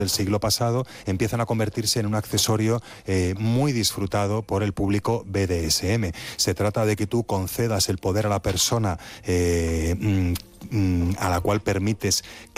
del siglo pasado empiezan a convertirse en un accesorio muy disfrutado por el público BDSM. Se trata de que tú concedas el poder a la persona a la cual permites